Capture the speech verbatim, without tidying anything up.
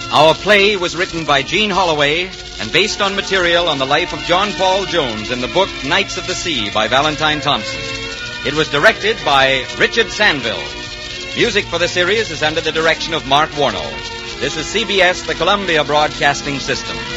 Our play was written by Gene Holloway and based on material on the life of John Paul Jones in the book Knights of the Sea by Valentine Thompson. It was directed by Richard Sandville. Music for the series is under the direction of Mark Warnow. This is C B S, the Columbia Broadcasting System.